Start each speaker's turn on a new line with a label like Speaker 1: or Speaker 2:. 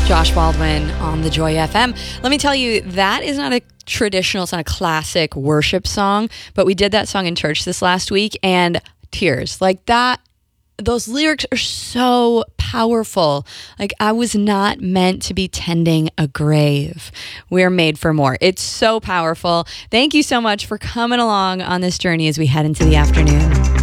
Speaker 1: Josh Baldwin on the Joy FM. Let me tell you, that is not a traditional, it's not a classic worship song, but we did that song in church this last week, and tears. Like that, those lyrics are so powerful. Like, I was not meant to be tending a grave. We're made for more. It's so powerful. Thank you so much for coming along on this journey as we head into the afternoon.